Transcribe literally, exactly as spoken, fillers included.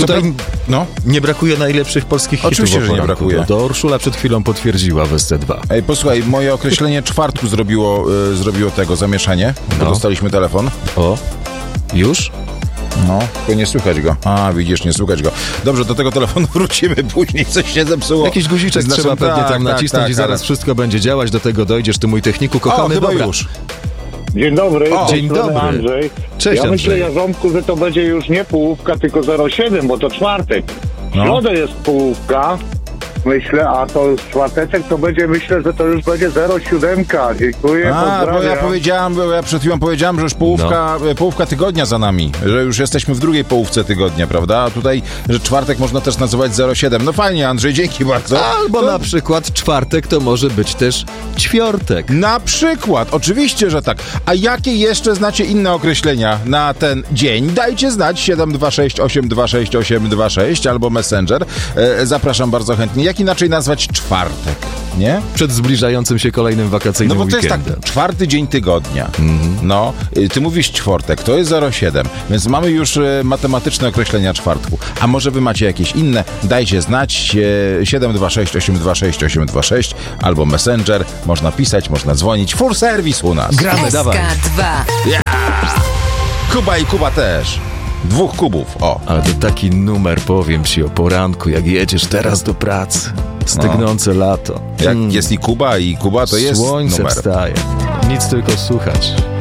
Tutaj no. nie brakuje najlepszych polskich hitów. Oczywiście, że nie brakuje. To, to Urszula przed chwilą potwierdziła w S C dwa. Ej, posłuchaj, moje określenie czwartku zrobiło, y, zrobiło tego zamieszanie, bo no. dostaliśmy telefon. O, już? No, tylko nie słychać go. A, widzisz, nie słychać go. Dobrze, do tego telefonu wrócimy później, coś się zepsuło. Jakiś guziczek Znaczy, trzeba pewnie tak, tam tak, nacisnąć tak, i zaraz ale... wszystko będzie działać, do tego dojdziesz, ty mój techniku kochany. O, chyba Dobra. już. Dzień dobry. O, dzień dobry. Andrzej. Cześć, ja Andrzej. myślę, Jarząbku, że to będzie już nie połówka, tylko zero siedem, bo to czwartek. W No. środę jest połówka, myślę, a to już czwarteczek to będzie, myślę, że to już będzie zero siedem. Dziękuję, A, bo pozdrawiam. ja powiedziałem, bo ja przed chwilą powiedziałem, że już połówka, no. połówka tygodnia za nami, że już jesteśmy w drugiej połówce tygodnia, prawda? A tutaj, że czwartek można też nazywać zero siedem. No fajnie, Andrzej, dzięki bardzo. Albo to... na przykład czwartek to może być też ćwiortek. Na przykład, oczywiście, że tak. A jakie jeszcze znacie inne określenia na ten dzień? Dajcie znać siedem dwa sześć osiem dwa sześć osiem dwa sześć albo Messenger. E, zapraszam bardzo chętnie. Jak inaczej nazwać czwartek, nie? Przed zbliżającym się kolejnym wakacyjnym No bo to weekendem. jest tak, czwarty dzień tygodnia. Mm-hmm. No, y, ty mówisz czwartek, to jest zero siedem, więc mamy już y, matematyczne określenia czwartku. A może wy macie jakieś inne? Dajcie znać y, siedem dwa sześć osiem dwa sześć osiem dwa sześć albo Messenger. Można pisać, można dzwonić. Full service u nas. Gramy, dawaj. S K dwa. Yeah! Kuba i Kuba też. Dwóch kubów, o. Ale to taki numer, powiem ci, o poranku, jak jedziesz teraz do pracy. Stygnące no. lato. Jak mm. jest i Kuba i Kuba, to jest Słońce numer. wstaje. Nic tylko słuchać.